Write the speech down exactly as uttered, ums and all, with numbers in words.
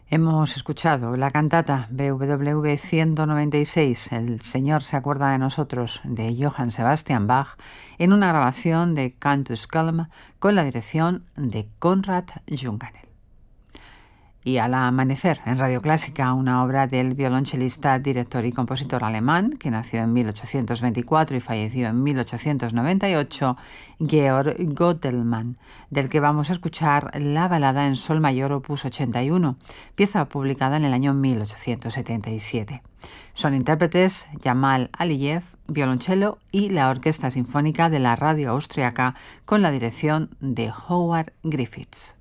Hemos escuchado la cantata B W V ciento noventa y seis, El Señor se acuerda de nosotros, de Johann Sebastian Bach, en una grabación de Cantus Calm con la dirección de Konrad Junganel. Y al amanecer, en Radio Clásica, una obra del violonchelista, director y compositor alemán, que nació en mil ochocientos veinticuatro y falleció en mil ochocientos noventa y ocho, Georg Gotelmann, del que vamos a escuchar la balada en sol mayor opus ochenta y uno, pieza publicada en el año mil ochocientos setenta y siete. Son intérpretes Jamal Aliyev, violonchelo, y la Orquesta Sinfónica de la Radio Austriaca con la dirección de Howard Griffiths.